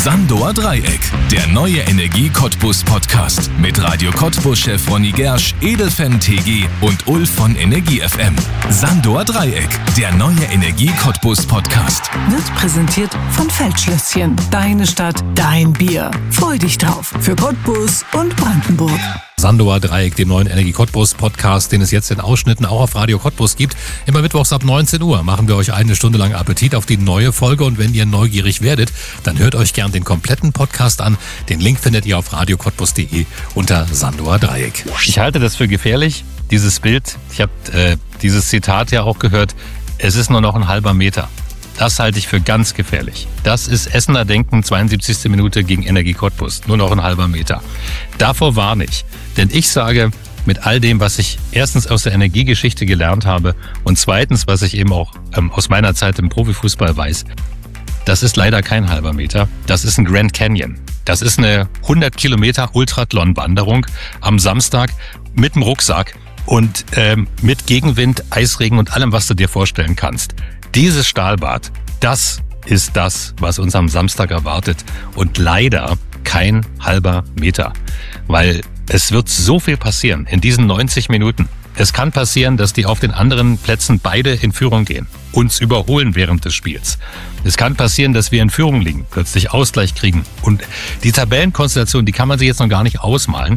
Sandower Dreieck, der neue Energie Cottbus Podcast mit Radio Cottbus-Chef Ronny Gersch, Edelfan TG und Ulf von Energie FM. Sandower Dreieck, der neue Energie Cottbus Podcast. Wird präsentiert von Feldschlösschen. Deine Stadt, dein Bier. Freu dich drauf. Für Cottbus und Brandenburg. Sandower Dreieck, dem neuen Energie Cottbus Podcast, den es jetzt in Ausschnitten auch auf Radio Cottbus gibt. Immer mittwochs ab 19 Uhr machen wir euch eine Stunde lang Appetit auf die neue Folge. Und wenn ihr neugierig werdet, dann hört euch gern den kompletten Podcast an. Den Link findet ihr auf radiocottbus.de unter Sandower Dreieck. Ich halte das für gefährlich, dieses Bild. Ich habe dieses Zitat ja auch gehört. Es ist nur noch ein halber Meter. Das halte ich für ganz gefährlich. Das ist Essener Denken, 72. Minute gegen Energie Cottbus. Nur noch ein halber Meter. Davor warne ich. Denn ich sage, mit all dem, was ich erstens aus der Energiegeschichte gelernt habe und zweitens, was ich eben auch aus meiner Zeit im Profifußball weiß, das ist leider kein halber Meter. Das ist ein Grand Canyon. Das ist eine 100 Kilometer Ultrathlon-Wanderung am Samstag mit dem Rucksack und mit Gegenwind, Eisregen und allem, was du dir vorstellen kannst. Dieses Stahlbad, das ist das, was uns am Samstag erwartet. Und leider kein halber Meter. Weil es wird so viel passieren in diesen 90 Minuten. Es kann passieren, dass die auf den anderen Plätzen beide in Führung gehen, uns überholen während des Spiels. Es kann passieren, dass wir in Führung liegen, plötzlich Ausgleich kriegen. Und die Tabellenkonstellation, die kann man sich jetzt noch gar nicht ausmalen.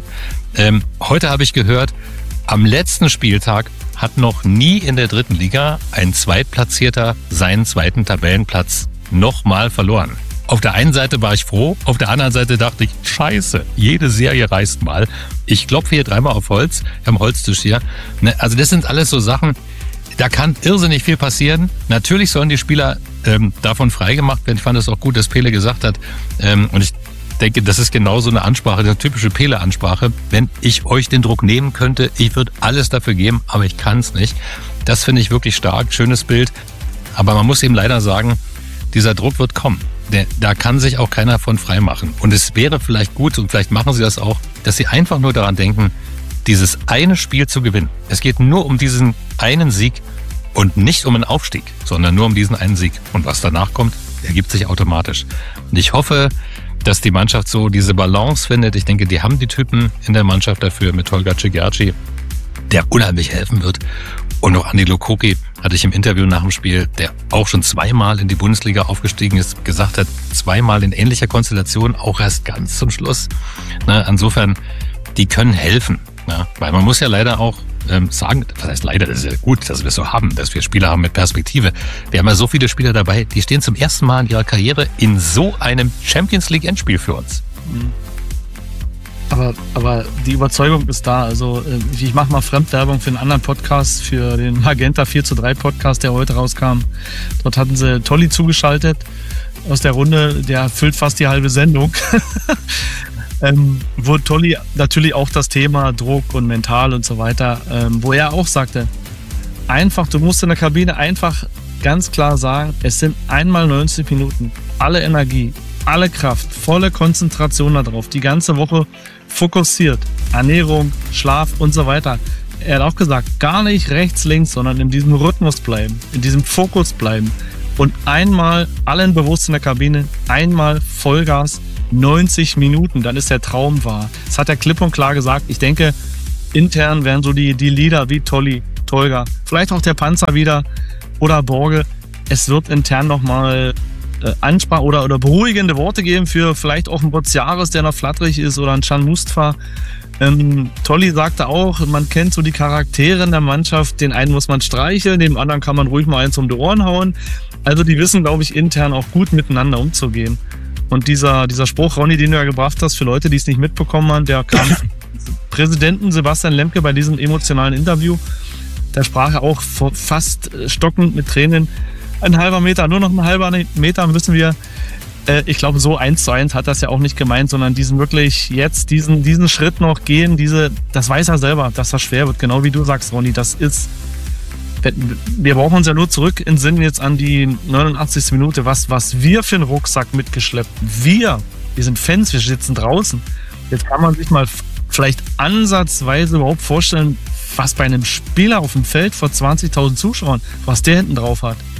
Heute habe ich gehört, am letzten Spieltag hat noch nie in der dritten Liga ein Zweitplatzierter seinen zweiten Tabellenplatz nochmal verloren. Auf der einen Seite war ich froh, auf der anderen Seite dachte ich, scheiße, jede Serie reißt mal. Ich klopfe hier dreimal auf Holz, am Holztisch hier. Also das sind alles so Sachen, da kann irrsinnig viel passieren. Natürlich sollen die Spieler davon freigemacht werden. Ich fand es auch gut, dass Pele gesagt hat, und ich denke, das ist genau so eine Ansprache, eine typische Pele-Ansprache. Wenn ich euch den Druck nehmen könnte, ich würde alles dafür geben, aber ich kann es nicht. Das finde ich wirklich stark, schönes Bild. Aber man muss eben leider sagen, dieser Druck wird kommen. Da kann sich auch keiner von frei machen. Und es wäre vielleicht gut, und vielleicht machen sie das auch, dass sie einfach nur daran denken, dieses eine Spiel zu gewinnen. Es geht nur um diesen einen Sieg und nicht um einen Aufstieg, sondern nur um diesen einen Sieg. Und was danach kommt, ergibt sich automatisch. Und ich hoffe, dass die Mannschaft so diese Balance findet. Ich denke, die haben die Typen in der Mannschaft dafür mit Tolga Cigerci, der unheimlich helfen wird. Und noch Andi Lokoki hatte ich im Interview nach dem Spiel, der auch schon zweimal in die Bundesliga aufgestiegen ist, gesagt hat, zweimal in ähnlicher Konstellation, auch erst ganz zum Schluss. Insofern, die können helfen. Weil man muss ja leider auch sagen, was heißt leider, das ist ja gut, dass wir es so haben, dass wir Spieler haben mit Perspektive. Wir haben ja so viele Spieler dabei, die stehen zum ersten Mal in ihrer Karriere in so einem Champions-League-Endspiel für uns. Aber die Überzeugung ist da. Also ich mache mal Fremdwerbung für einen anderen Podcast, für den Magenta 4:3 Podcast, der heute rauskam. Dort hatten sie Tolli zugeschaltet aus der Runde, der füllt fast die halbe Sendung. Wo Tolli natürlich auch das Thema Druck und mental und so weiter, wo er auch sagte, einfach, du musst in der Kabine einfach ganz klar sagen, es sind einmal 90 Minuten, alle Energie, alle Kraft, volle Konzentration darauf, die ganze Woche fokussiert, Ernährung, Schlaf und so weiter. Er hat auch gesagt, gar nicht rechts, links, sondern in diesem Rhythmus bleiben, in diesem Fokus bleiben und einmal allen bewusst in der Kabine, einmal Vollgas, 90 Minuten, dann ist der Traum wahr. Das hat er klipp und klar gesagt. Ich denke, intern werden so die Leader wie Tolli, Tolga, vielleicht auch der Panzer wieder oder Borge. Es wird intern nochmal Ansprache oder beruhigende Worte geben für vielleicht auch einen Bozzaris, der noch flatterig ist, oder einen Can Mustafa. Tolli sagte auch, man kennt so die Charaktere in der Mannschaft. Den einen muss man streicheln, dem anderen kann man ruhig mal eins um die Ohren hauen. Also die wissen, glaube ich, intern auch gut miteinander umzugehen. Und dieser Spruch, Ronny, den du ja gebracht hast, für Leute, die es nicht mitbekommen haben, der kam vom Präsidenten Sebastian Lemke bei diesem emotionalen Interview. Da sprach er auch fast stockend mit Tränen. Ein halber Meter, nur noch ein halber Meter müssen wir. Ich glaube, so 1:1 hat das ja auch nicht gemeint, sondern diesen Schritt noch gehen, das weiß er selber, dass das schwer wird. Genau wie du sagst, Ronny, wir brauchen uns ja nur zurück in Sinn jetzt an die 89. Minute, was wir für einen Rucksack mitgeschleppt. Wir sind Fans, wir sitzen draußen. Jetzt kann man sich mal vielleicht ansatzweise überhaupt vorstellen, was bei einem Spieler auf dem Feld vor 20.000 Zuschauern, was der hinten drauf hat.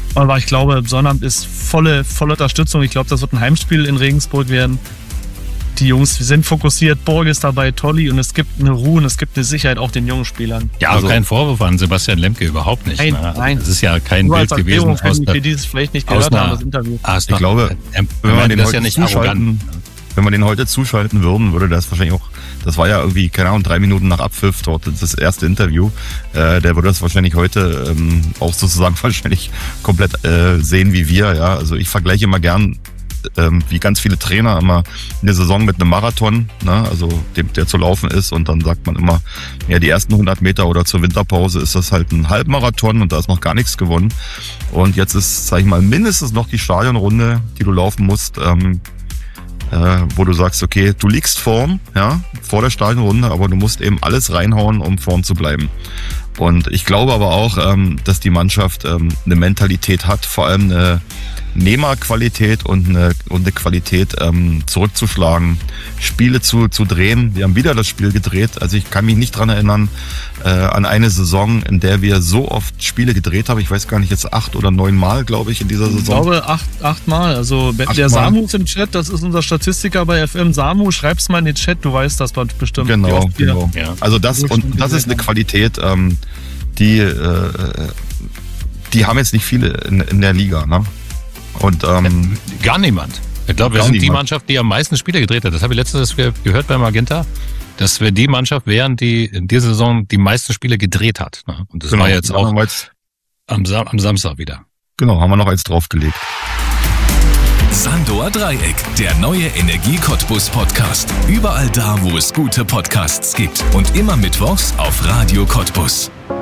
Aber ich glaube, Sonnabend ist volle Unterstützung. Ich glaube, das wird ein Heimspiel in Regensburg werden. Die Jungs sind fokussiert, Borg ist dabei, Tolli, und es gibt eine Ruhe und es gibt eine Sicherheit auch den jungen Spielern. Ja, also kein Vorwurf an Sebastian Lemke, überhaupt nicht. Nein. Es ist ja kein Nur Bild gewesen. Für die es vielleicht nicht gehört haben, das Interview. Ich glaube, wenn wir den heute zuschalten würden, würde das wahrscheinlich auch, das war ja irgendwie, keine Ahnung, 3 Minuten nach Abpfiff dort, das erste Interview, der würde das wahrscheinlich heute auch sozusagen wahrscheinlich komplett sehen wie wir, ja. Also ich vergleiche immer gern, wie ganz viele Trainer immer eine Saison mit einem Marathon, ne, also der zu laufen ist, und dann sagt man immer, ja, die ersten 100 Meter oder zur Winterpause ist das halt ein Halbmarathon und da ist noch gar nichts gewonnen. Und jetzt ist, sag ich mal, mindestens noch die Stadionrunde, die du laufen musst, wo du sagst, okay, du liegst vor der Stadionrunde, aber du musst eben alles reinhauen, um vorn zu bleiben. Und ich glaube aber auch, dass die Mannschaft eine Mentalität hat, vor allem eine Nehmerqualität und eine Qualität zurückzuschlagen, Spiele zu drehen. Wir haben wieder das Spiel gedreht. Also ich kann mich nicht dran erinnern an eine Saison, in der wir so oft Spiele gedreht haben. Ich weiß gar nicht, jetzt 8 oder 9 Mal, glaube ich, in dieser Saison. Ich glaube 8 Mal. Also der Samu ist im Chat, das ist unser Statistiker bei FM. Samu, schreib's mal in den Chat, du weißt das bestimmt. Genau. Ja. Also das ist eine Qualität, die haben jetzt nicht viele in der Liga, ne? Und gar niemand. Ich glaube, wir sind die Mannschaft, die am meisten Spiele gedreht hat. Das habe ich letztens gehört bei Magenta, dass wir die Mannschaft wären, die in dieser Saison die meisten Spiele gedreht hat. Und das war jetzt auch am Samstag wieder. Genau, haben wir noch eins draufgelegt. Sandor Dreieck, der neue Energie Cottbus Podcast. Überall da, wo es gute Podcasts gibt. Und immer mittwochs auf Radio Cottbus.